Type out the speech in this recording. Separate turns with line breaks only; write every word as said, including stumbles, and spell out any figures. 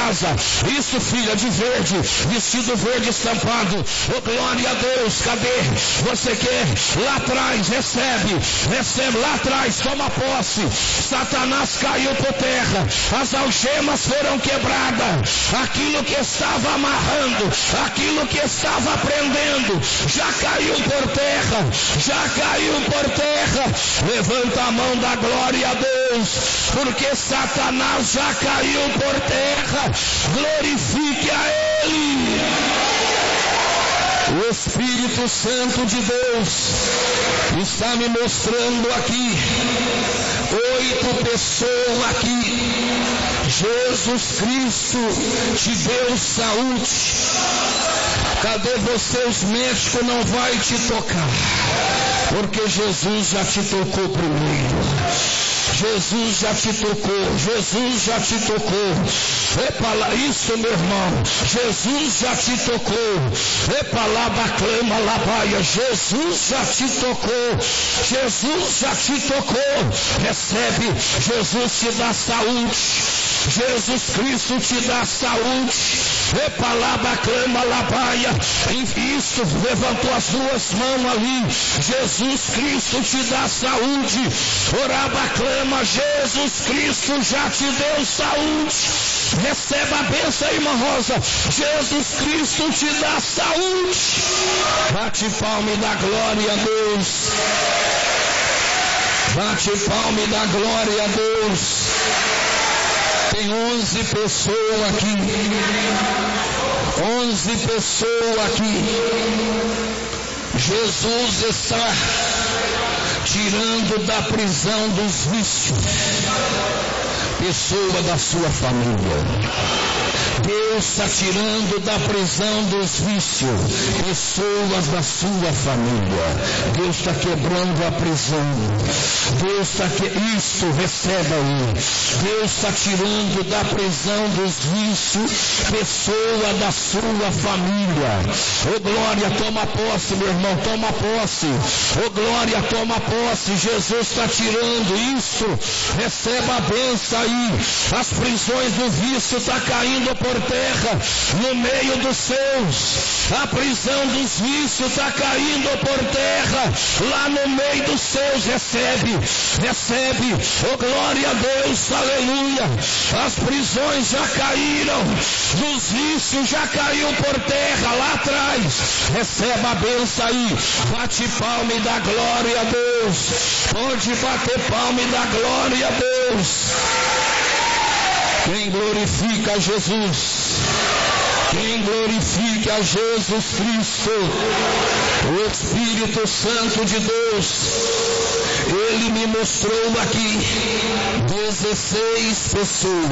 casa. Isso, filha, de verde, vestido verde estampado. Oh, glória a Deus, cadê? Você quer? Lá atrás, recebe, recebe, lá atrás, toma posse. Satanás caiu por terra, as algemas foram quebradas, aquilo que estava amarrando, aquilo que estava prendendo, já caiu por terra, já caiu por terra. Levanta a mão da glória a Deus, porque Satanás já caiu por terra. Glorifique a Ele. O Espírito Santo de Deus está me mostrando aqui oito pessoas aqui. Jesus Cristo te deu saúde. Cadê você? Os médicos não vai te tocar, porque Jesus já te tocou primeiro. Jesus já te tocou, Jesus já te tocou. Epa, isso, meu irmão, Jesus já te tocou. Epa, laba, clama, labaia, Jesus já te tocou. Jesus já te tocou. Recebe, Jesus te dá saúde. Jesus Cristo te dá saúde. Epa, laba, clama, labaia. Isso, levantou as duas mãos ali. Jesus Cristo te dá saúde. Oraba, clama, Jesus Cristo já te deu saúde. Receba a bênção, irmã Rosa. Jesus Cristo te dá saúde. Bate palma e dá glória a Deus. Bate palma e dá glória a Deus. Tem onze pessoas aqui. Onze pessoas aqui. Jesus está tirando da prisão dos vícios pessoa da sua família. Deus está tirando da prisão dos vícios pessoas da sua família. Deus está quebrando a prisão. Deus está que isso, receba aí. Deus está tirando da prisão dos vícios pessoa da sua família. Ô glória, toma posse, meu irmão, toma posse. Ô glória, toma posse. Jesus está tirando isso. Receba a bênção aí. As prisões do vício estão caindo por terra no meio dos seus. A prisão dos vícios está caindo por terra lá no meio dos seus. Recebe, recebe. Oh glória a Deus, aleluia. As prisões já caíram, dos vícios já caiu por terra lá atrás. Receba a bênção aí. Bate palma e dá glória a Deus. Pode bater palma e dá glória a Deus. Quem glorifica a Jesus, quem glorifica a Jesus Cristo, o Espírito Santo de Deus, Ele me mostrou aqui dezesseis pessoas.